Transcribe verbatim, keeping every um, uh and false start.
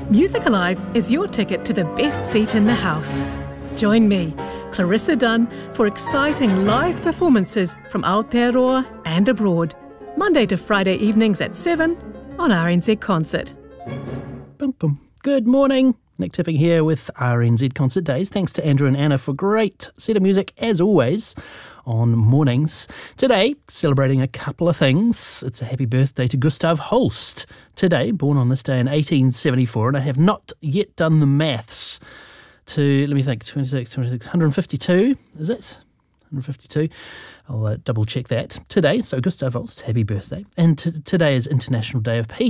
Music Alive is your ticket to the best seat in the house. Join me, Clarissa Dunn, for exciting live performances from Aotearoa and abroad, Monday to Friday evenings at seven on R N Z Concert. Boom, boom. Good morning. Nick Tipping here with R N Z Concert Days. Thanks to Andrew and Anna for a great set of music, as always, on mornings. Today, celebrating a couple of things. It's a happy birthday to Gustav Holst. Today, born on this day in eighteen seventy-four, and I have not yet done the maths to, let me think, twenty-six, twenty-six, one hundred fifty-two, is it? one hundred fifty-two. I'll uh, double check that. Today, so Gustav Holst, happy birthday. And t- today is International Day of Peace.